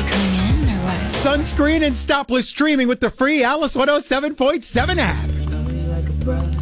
coming in or what? Sunscreen and stopless streaming with the free Alice 107.7 app.